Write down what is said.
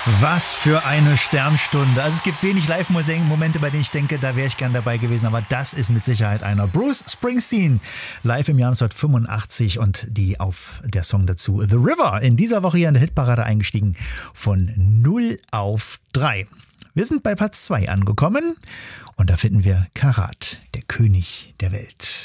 Was für eine Sternstunde. Also es gibt wenig Live-Momente, bei denen ich denke, da wäre ich gern dabei gewesen, aber das ist mit Sicherheit einer. Bruce Springsteen, live im Jahr 1985 und der Song dazu The River. In dieser Woche hier in der Hitparade eingestiegen von 0 auf 3. Wir sind bei Platz 2 angekommen und da finden wir Karat, der König der Welt.